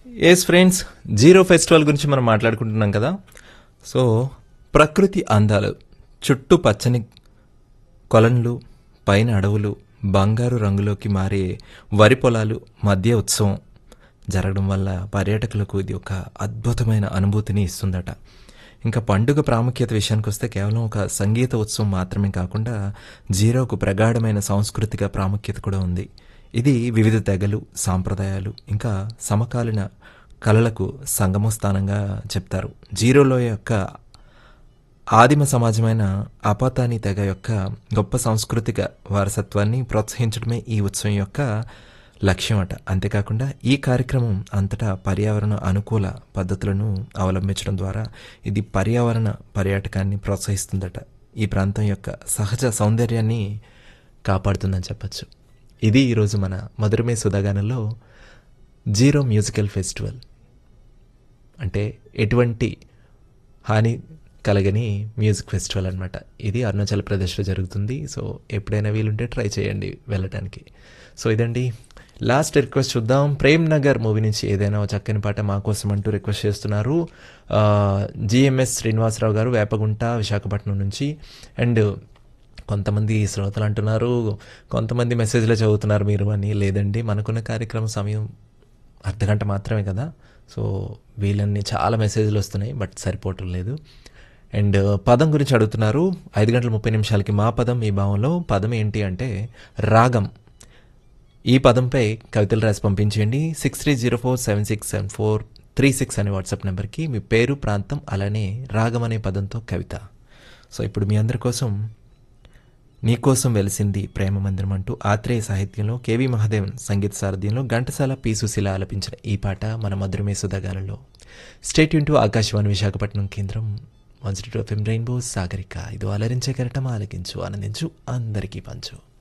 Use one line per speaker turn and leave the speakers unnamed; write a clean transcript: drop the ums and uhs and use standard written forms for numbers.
Yes friends, zero festival గురించి మనం మాట్లాడుకుంటున్నాం కదా. సో ప్రకృతి అందాలు, చుట్టూ పచ్చని కొలన్లు, పైన అడవులు, బంగారు రంగులోకి మారే వరి పొలాలు మధ్య ఉత్సవం జరగడం వల్ల పర్యాటకులకు ఇది ఒక అద్భుతమైన అనుభూతిని ఇస్తుందట. ఇంకా పండుగ ప్రాముఖ్యత విషయానికి వస్తే కేవలం ఒక సంగీత ఉత్సవం మాత్రమే కాకుండా జీరోకు ప్రగాఢమైన సాంస్కృతిక ప్రాముఖ్యత కూడా ఉంది. ఇది వివిధ తెగలు, సాంప్రదాయాలు, ఇంకా సమకాలీన కళలకు సంగమ స్థానంగా చెప్తారు. జీరోలో యొక్క ఆదిమ సమాజమైన అపాతాని తెగ యొక్క గొప్ప సాంస్కృతిక వారసత్వాన్ని ప్రోత్సహించడమే ఈ ఉత్సవం యొక్క లక్ష్యం అట. అంతేకాకుండా ఈ కార్యక్రమం అంతటా పర్యావరణ అనుకూల పద్ధతులను అవలంబించడం ద్వారా ఇది పర్యావరణ పర్యాటకాన్ని ప్రోత్సహిస్తుందట. ఈ ప్రాంతం యొక్క సహజ సౌందర్యాన్ని కాపాడుతుందని చెప్పచ్చు. ఇది ఈరోజు మన మధురమే సుధాగానంలో జీరో మ్యూజికల్ ఫెస్టివల్. అంటే ఎటువంటి హాని కలగని మ్యూజిక్ ఫెస్టివల్ అనమాట. ఇది అరుణాచల్ ప్రదేశ్లో జరుగుతుంది. సో ఎప్పుడైనా వీలుంటే ట్రై చేయండి వెళ్ళటానికి. సో ఇదండి లాస్ట్ రిక్వెస్ట్. చూద్దాం. ప్రేమ్ నగర్ మూవీ నుంచి ఏదైనా ఒక చక్కని పాట మా కోసం అంటూ రిక్వెస్ట్ చేస్తున్నారు జిఎంఎస్ శ్రీనివాసరావు గారు, వేపగుంట, విశాఖపట్నం నుంచి. అండ్ కొంతమంది శ్రోతలు అంటున్నారు, కొంతమంది మెసేజ్లో చదువుతున్నారు మీరు అని. లేదండి, మనకున్న కార్యక్రమం సమయం అర్ధగంట మాత్రమే కదా. సో వీళ్ళన్ని చాలా మెసేజ్లు వస్తున్నాయి, బట్ సరిపోవటం లేదు. అండ్ పదం గురించి అడుగుతున్నారు. 5:30 మా పదం మీ భావంలో పదం ఏంటి అంటే రాగం. ఈ పదంపై కవితలు రాసి పంపించేయండి. 6304767436 అనే వాట్సాప్ నెంబర్కి మీ పేరు, ప్రాంతం, అలానే రాగం అనే పదంతో కవిత. సో ఇప్పుడు మీ అందరి కోసం నీకోసం వెలిసింది ప్రేమ మందిరం అంటూ ఆత్రేయ సాహిత్యంలో కేవి మహాదేవన్ సంగీత సారథ్యంలో ఘంటసాల పి సుశీల ఆలపించిన ఈ పాట మన మధురమే సుధాగానంలో. State Yoon to Akashvani Visakhapatnam కేంద్రం 102 FM రెయిన్బో సాగరిక. ఇది అలరించే కెరటం, ఆలకించు, ఆనందించు, అందరికీ పంచు.